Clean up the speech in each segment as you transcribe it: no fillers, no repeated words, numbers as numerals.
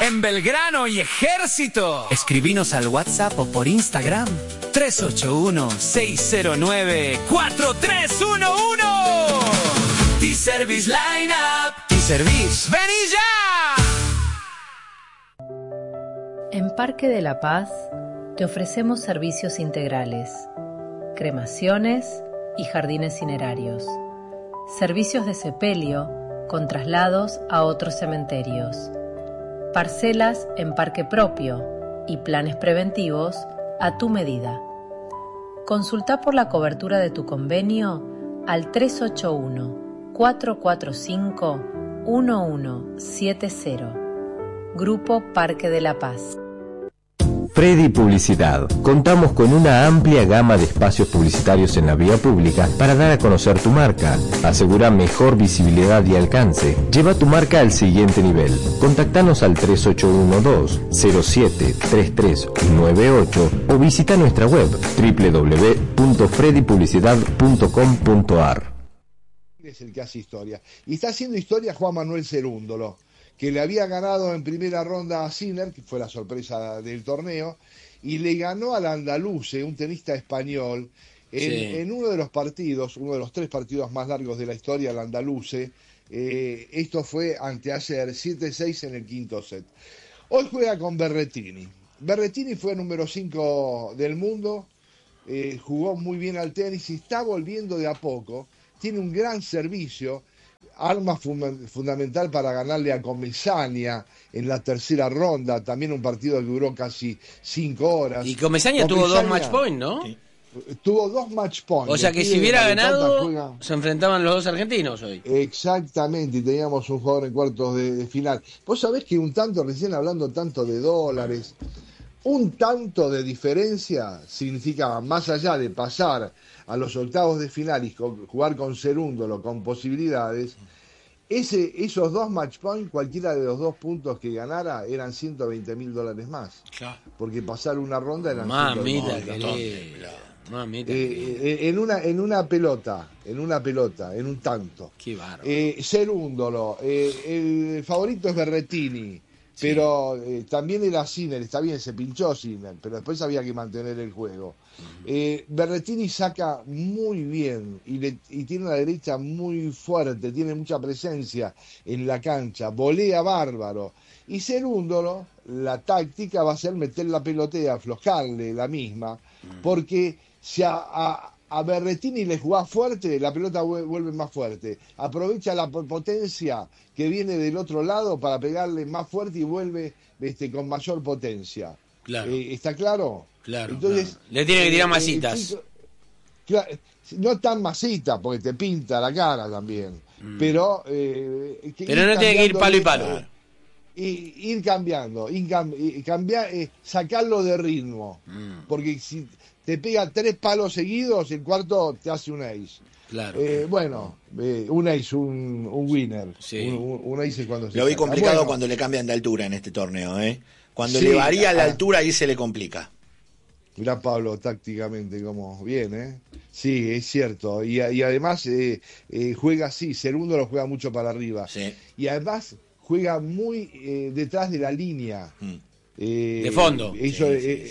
en Belgrano y Ejército. Escribinos al WhatsApp o por Instagram. 381-609-4311. T-Service Lineup. T-Service. ¡Vení ya! En Parque de la Paz te ofrecemos servicios integrales, cremaciones y jardines cinerarios, servicios de sepelio con traslados a otros cementerios, parcelas en parque propio y planes preventivos a tu medida. Consulta por la cobertura de tu convenio al 381-445-1170. Grupo Parque de la Paz. Freddy Publicidad. Contamos con una amplia gama de espacios publicitarios en la vía pública para dar a conocer tu marca. Asegura mejor visibilidad y alcance. Lleva tu marca al siguiente nivel. Contactanos al 3812-073398 o visita nuestra web www.freddypublicidad.com.ar. Es el que hace historia. Y está haciendo historia Juan Manuel Cerúndolo, que le había ganado en primera ronda a Sinner, que fue la sorpresa del torneo, y le ganó al Andaluce, un tenista español, en uno de los partidos, uno de los 3 partidos más largos de la historia, el Andaluce. Esto fue anteayer, 7-6 en el quinto set. Hoy juega con Berrettini. Berrettini fue número 5 del mundo, jugó muy bien al tenis y está volviendo de a poco. Tiene un gran servicio, arma fundamental para ganarle a Comesaña en la tercera ronda, también un partido que duró casi 5 horas. Y Comesaña tuvo 2 match points, ¿no? Sí. Tuvo 2 match points. O sea que si hubiera ganado, se enfrentaban los 2 argentinos hoy. Exactamente, y teníamos un jugador en cuartos de final. Vos sabés que un tanto, recién hablando tanto de dólares, un tanto de diferencia significa, más allá de pasar a los octavos de final y jugar con Cerúndolo con posibilidades, esos 2 match points, cualquiera de los 2 puntos que ganara, eran $120.000 más. Claro. Porque pasar una ronda eran en una pelota, en un tanto. Qué bárbaro. Cerúndolo, el favorito es Berrettini. Sí. Pero también era Sinner, está bien, se pinchó Sinner, pero después había que mantener el juego. Berrettini saca muy bien y tiene una derecha muy fuerte, tiene mucha presencia en la cancha, volea bárbaro. Y Cerúndolo, la táctica va a ser meter la pelotea, aflojarle la misma, porque si a Berrettini le jugás fuerte, la pelota vuelve más fuerte. Aprovecha la potencia que viene del otro lado para pegarle más fuerte y vuelve con mayor potencia. Claro. ¿Está claro? Claro. Entonces, claro. Le tiene que tirar masitas. No tan masitas, porque te pinta la cara también. Pero no tiene que ir palo y palo. Ir cambiando, sacarlo de ritmo. Porque si te pega 3 palos seguidos, el cuarto te hace un ace. Claro. Un ace, un winner. Sí. Un ace es cuando se Lo vi saca. complicado cuando le cambian de altura en este torneo, ¿eh? Cuando sí, le varía la altura, ahí se le complica. Mirá Pablo, tácticamente como bien, ¿eh? Sí, es cierto. Y además juega así, Cerúndolo lo juega mucho para arriba. Sí. Y además juega muy detrás de la línea. De fondo. Eso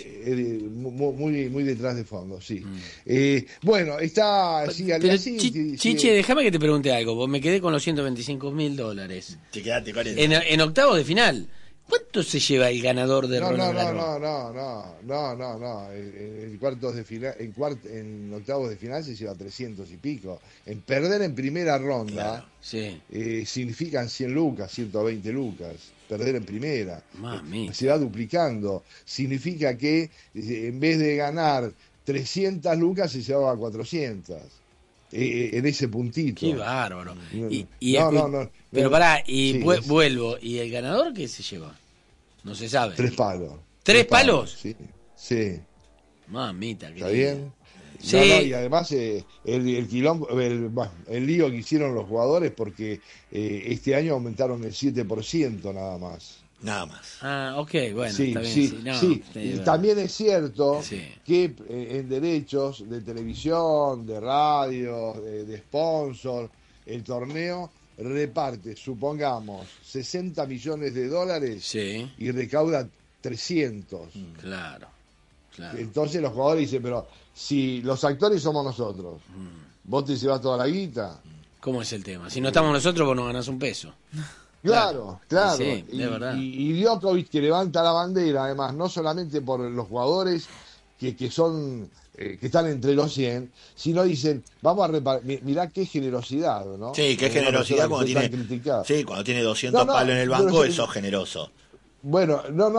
muy detrás de fondo, sí. Bueno, está Chiche, déjame que te pregunte algo. Vos me quedé con los $125.000. Te quedaste con eso. En octavos de final. ¿Cuánto se lleva el ganador de Roland Garros? No. En cuartos de final, en octavos de final se lleva 300 y pico. En perder en primera ronda, claro, significan 100 lucas, 120 lucas. Perder en primera. Mami. Se va duplicando. Significa que en vez de ganar 300 lucas se llevaba 400. En ese puntito. Qué bárbaro. Pero pará, vuelvo. ¿Y el ganador qué se lleva? No se sabe. 3 palos. ¿3 palos? Sí. Mamita, ¿Está bien? Sí. Y además el quilombo, el lío que hicieron los jugadores porque este año aumentaron el 7% nada más. Nada más. Ah, ok, bueno, sí, está bien. Sí. Y también es cierto que en derechos de televisión, de radio, de sponsor, el torneo reparte, supongamos, 60 millones de dólares Sí, y recauda 300. claro. Entonces los jugadores dicen, pero si los actores somos nosotros, vos te llevas toda la guita. ¿Cómo es el tema? Si no estamos nosotros, vos no ganás un peso. Claro. Sí, y, de verdad. y Djokovic, que levanta la bandera, además, no solamente por los jugadores que son que están entre los 100, sino dicen, vamos a repartir, mirá qué generosidad, ¿no? Sí, qué generosidad cuando tiene 200 palos en el banco, eso es generoso. Bueno,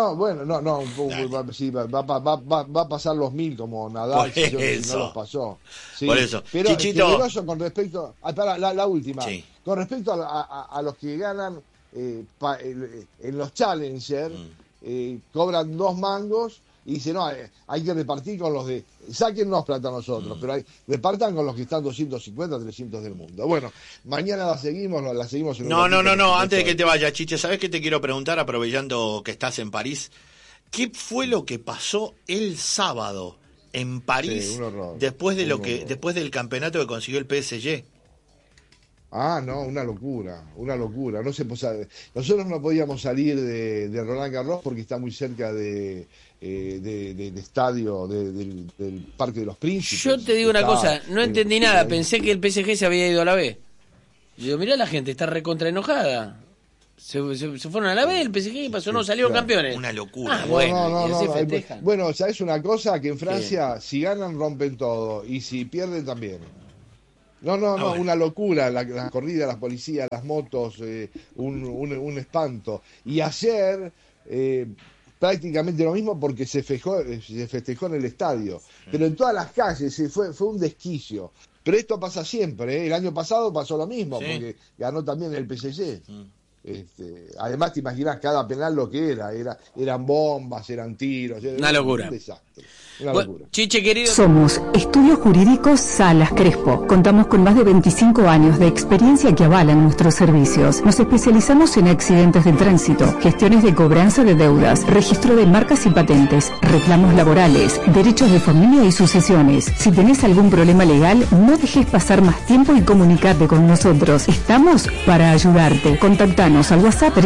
sí, va a pasar los 1000 como Nadal, si no los pasó. Sí, por eso. Pero Chichito, generoso con respecto, la última, sí, con respecto a los que ganan en los Challenger, cobran 2 mangos y dicen, no, hay que repartir con los de, sáquennos plata a nosotros, pero repartan con los que están 250, 300 del mundo. Bueno, mañana la seguimos en un No, antes de que te vayas, Chiche, ¿sabés qué te quiero preguntar, aprovechando que estás en París? ¿Qué fue lo que pasó el sábado en París, sí, un horror, después del campeonato que consiguió el PSG? Ah, no, una locura. No se nosotros no podíamos salir de Roland Garros porque está muy cerca del estadio del Parque de los Príncipes. Yo te digo una cosa, no entendí nada, pensé que el PSG se había ido a la B. Yo digo, mirá la gente, está recontra enojada. Se fueron a la B, el PSG, ¿qué pasó? No, salieron campeones. Una locura. Ah, bueno, no, y así festejan. bueno, ¿sabes una cosa? Que en Francia, si ganan, rompen todo, y si pierden, también. No, una locura, la corrida, las policías, las motos, un espanto. Y ayer, prácticamente lo mismo porque se festejó en el estadio. Pero en todas las calles fue un desquicio. Pero esto pasa siempre, ¿eh? El año pasado pasó lo mismo, sí, porque ganó también el PSG. Además, te imaginas cada penal lo que eran bombas, eran tiros. Una locura. Un desastre. Una locura. Chiche, querido. Somos Estudios Jurídicos Salas Crespo. Contamos con más de 25 años de experiencia que avalan nuestros servicios. Nos especializamos en accidentes de tránsito, gestiones de cobranza de deudas, registro de marcas y patentes, reclamos laborales, derechos de familia y sucesiones. Si tenés algún problema legal, no dejes pasar más tiempo y comunicate con nosotros. Estamos para ayudarte. Contactanos al WhatsApp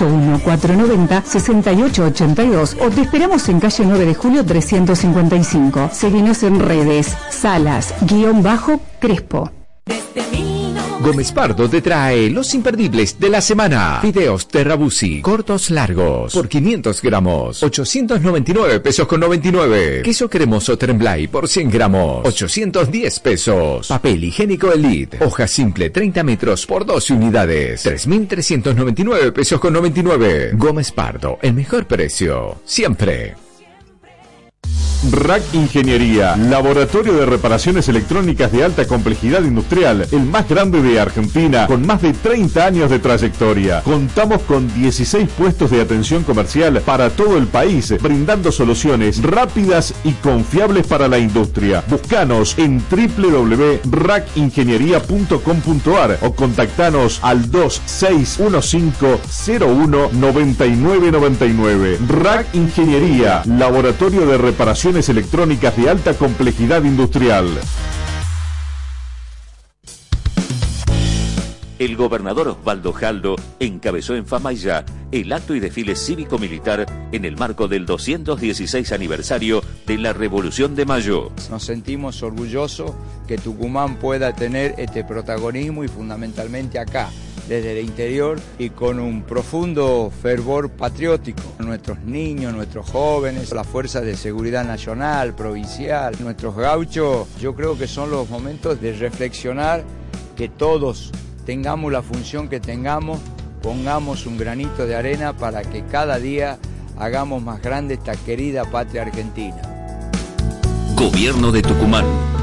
381-490-6882 o te esperamos en calle 9 de Julio 355. Seguinos en redes, Salas-Crespo. Gómez Pardo te trae los imperdibles de la semana. Fideos Terrabusi, cortos largos, por 500 gramos, 899 pesos con 99. Queso cremoso Tremblay por 100 gramos, 810 pesos. Papel higiénico Elite, hoja simple 30 metros por 12 unidades, 3.399 pesos con 99. Gómez Pardo, el mejor precio, siempre. RAC Ingeniería, laboratorio de reparaciones electrónicas de alta complejidad industrial, el más grande de Argentina, con más de 30 años de trayectoria. Contamos con 16 puestos de atención comercial para todo el país, brindando soluciones rápidas y confiables para la industria. Búscanos en www.racingeniería.com.ar o contactanos al 2615019999. RAC Ingeniería, laboratorio de reparaciones electrónicas de alta complejidad industrial. El gobernador Osvaldo Jaldo encabezó en Famaillá el acto y desfile cívico-militar en el marco del 216 aniversario de la Revolución de Mayo. Nos sentimos orgullosos que Tucumán pueda tener este protagonismo y fundamentalmente acá, desde el interior y con un profundo fervor patriótico. Nuestros niños, nuestros jóvenes, las fuerzas de seguridad nacional, provincial, nuestros gauchos, yo creo que son los momentos de reflexionar, que todos tengamos la función que tengamos, pongamos un granito de arena para que cada día hagamos más grande esta querida patria argentina. Gobierno de Tucumán.